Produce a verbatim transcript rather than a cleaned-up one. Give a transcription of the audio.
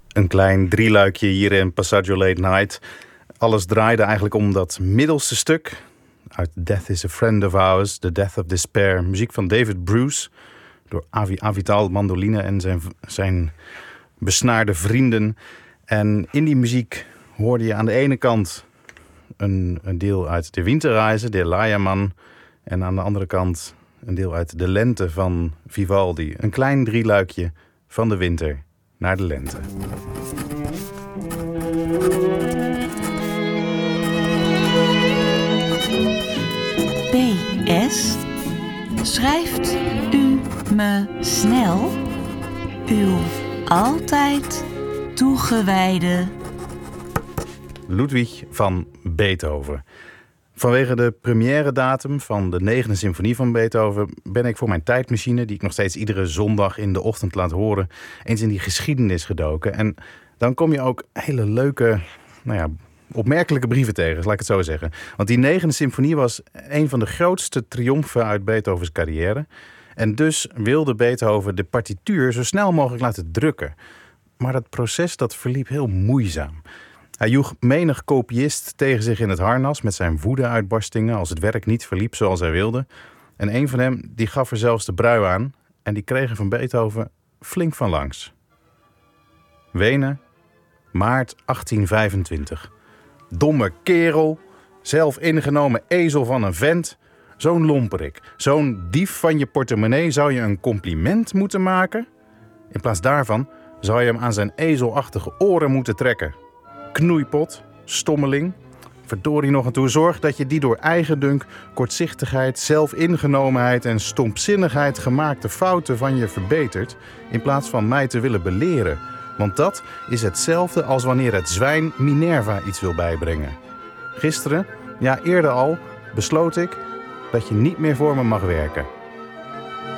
Een klein drieluikje hier in Passaggio Late Night. Alles draaide eigenlijk om dat middelste stuk uit Death is a Friend of Ours, The Death of Despair. Muziek van David Bruce door Avi Avital, mandoline en zijn, zijn besnaarde vrienden. En in die muziek hoorde je aan de ene kant een, een deel uit de Winterreise, de Liaman. En aan de andere kant een deel uit de Lente van Vivaldi. Een klein drieluikje van de winter naar de lente. P S. Schrijft u me snel uw altijd toegewijde Ludwig van Beethoven. Vanwege de première datum van de negende symfonie van Beethoven ben ik voor mijn tijdmachine, die ik nog steeds iedere zondag in de ochtend laat horen, eens in die geschiedenis gedoken. En dan kom je ook hele leuke, nou ja, opmerkelijke brieven tegen, laat ik het zo zeggen. Want die negende symfonie was een van de grootste triomfen uit Beethovens carrière. En dus wilde Beethoven de partituur zo snel mogelijk laten drukken. Maar dat proces dat verliep heel moeizaam. Hij joeg menig kopiist tegen zich in het harnas met zijn woede-uitbarstingen als het werk niet verliep zoals hij wilde. En een van hem die gaf er zelfs de brui aan en die kreeg er van Beethoven flink van langs. Wenen, maart achttien vijfentwintig. Domme kerel, zelf ingenomen ezel van een vent. Zo'n lomperik, zo'n dief van je portemonnee zou je een compliment moeten maken. In plaats daarvan zou je hem aan zijn ezelachtige oren moeten trekken. Knoeipot, stommeling, verdorie nog aan toe. Zorg dat je die door eigendunk, kortzichtigheid, zelfingenomenheid en stompzinnigheid gemaakte fouten van je verbetert, in plaats van mij te willen beleren. Want dat is hetzelfde als wanneer het zwijn Minerva iets wil bijbrengen. Gisteren, ja eerder al, besloot ik dat je niet meer voor me mag werken.